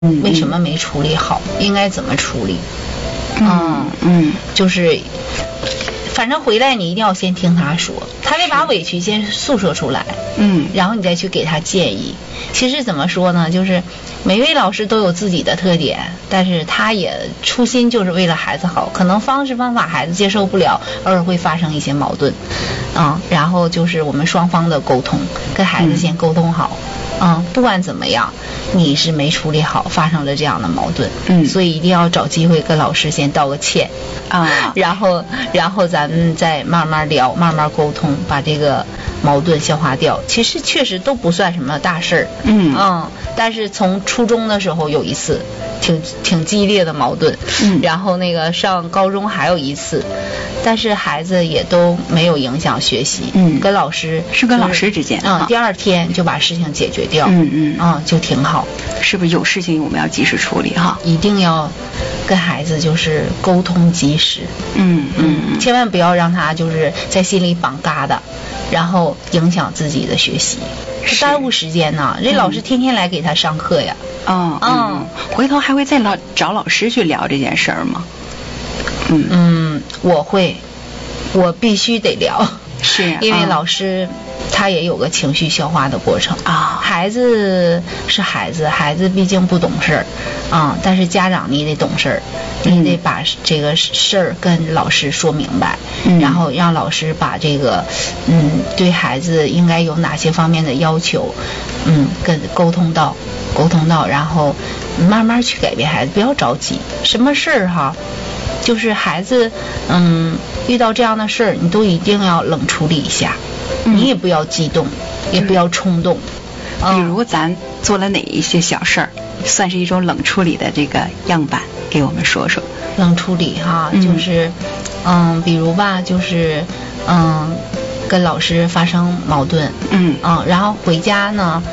为什么没处理好，应该怎么处理。就是反正回来你一定要先听他说，他得把委屈先诉说出来，然后你再去给他建议。其实怎么说呢，就是每位老师都有自己的特点，但是他也初心就是为了孩子好，可能方式方法孩子接受不了，偶尔会发生一些矛盾，然后就是我们双方的沟通，跟孩子先沟通好，不管怎么样，你是没处理好，发生了这样的矛盾，所以一定要找机会跟老师先道个歉然后咱们再慢慢聊，慢慢沟通，把这个矛盾消化掉。其实确实都不算什么大事儿，但是从初中的时候有一次挺激烈的矛盾，然后那个上高中还有一次，但是孩子也都没有影响学习，跟老师是跟老师之间， 第二天就把事情解决掉，就挺好。 是不是有事情我们要及时处理哈？ 一定要跟孩子就是沟通及时，千万不要让他就是在心里绑疙瘩，然后影响自己的学习，耽误时间呢。这老师天天来给他上课呀。 回头还会再找老师去聊这件事儿吗？ 我必须得聊， 是因为老师他也有个情绪消化的过程孩子是孩子，孩子毕竟不懂事儿但是家长你得懂事儿，你得把这个事儿跟老师说明白，然后让老师把这个对孩子应该有哪些方面的要求跟沟通到，然后慢慢去改变孩子，不要着急，什么事儿就是孩子遇到这样的事儿，你都一定要冷处理一下，你也不要激动，也不要冲动。 比如咱做了哪一些小事儿，算是一种冷处理的这个样板，给我们说说。 冷处理就是比如吧，就是跟老师发生矛盾，然后回家呢，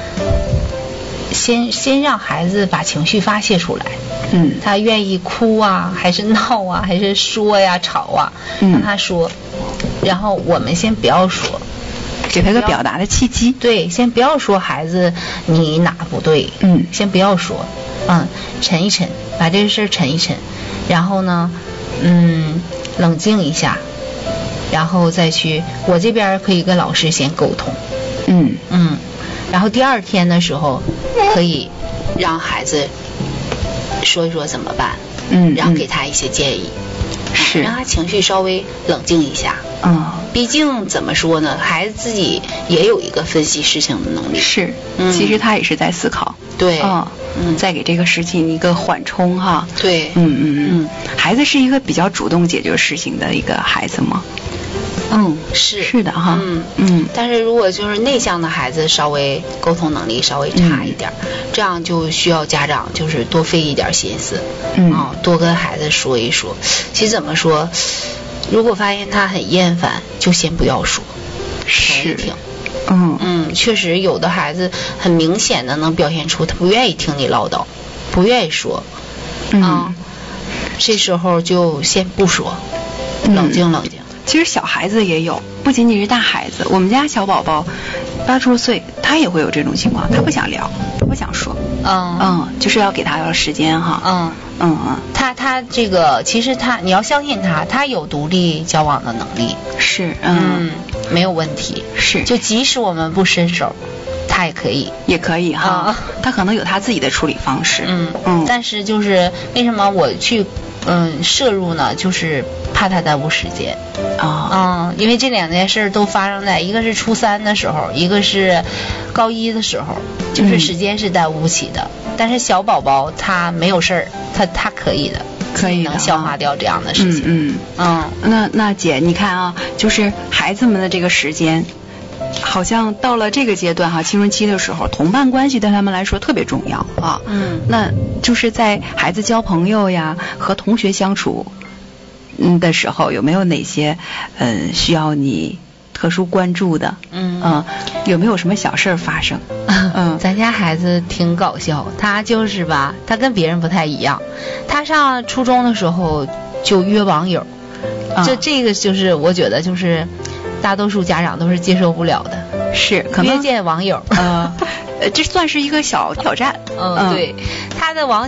先让孩子把情绪发泄出来。他愿意哭还是闹还是说呀吵让他说，然后我们先不要说， 给他个表达的契机。 对，先不要说孩子你哪不对，先不要说，沉一沉，把这个事儿沉一沉，然后呢冷静一下，然后再去，我这边可以跟老师先沟通，然后第二天的时候可以让孩子说一说怎么办，然后给他一些建议，是让他情绪稍微冷静一下。毕竟怎么说呢，孩子自己也有一个分析事情的能力。 是，其实他也是在思考。 对， 再给这个事情一个缓冲哈。 对， 孩子是一个比较主动解决事情的一个孩子吗？ 是的哈， 但是如果就是内向的孩子，稍微沟通能力稍微差一点，这样就需要家长就是多费一点心思，多跟孩子说一说。其实怎么说，如果发现他很厌烦，就先不要说，听一听。确实有的孩子很明显的能表现出他不愿意听你唠叨，不愿意说，这时候就先不说，冷静冷静。 其实小孩子也有，不仅仅是大孩子，我们家小宝宝8周岁，他也会有这种情况，他不想聊，他不想说，就是要给他要时间哈， 他这个其实你要相信他有独立交往的能力， 是， 没有问题， 是， 就即使我们不伸手，他也可以哈，他可能有他自己的处理方式， 但是就是为什么我去摄入呢，就是怕他耽误时间因为这两件事都发生在一个是初3的时候，一个是高1的时候，就是时间是耽误不起的，但是小宝宝他没有事儿，他可以的，能消化掉这样的事情。 那姐你看就是孩子们的这个时间好像到了这个阶段青春期的时候，同伴关系对他们来说特别重要那就是在孩子交朋友呀和同学相处的时候，有没有哪些需要你特殊关注的？有没有什么小事发生？ 咱家孩子挺搞笑，他就是吧，他跟别人不太一样。他上初中的时候就约网友，这个就是我觉得就是大多数家长都是接受不了的。 是，可能约见网友， 这算是一个小挑战。 对，他的网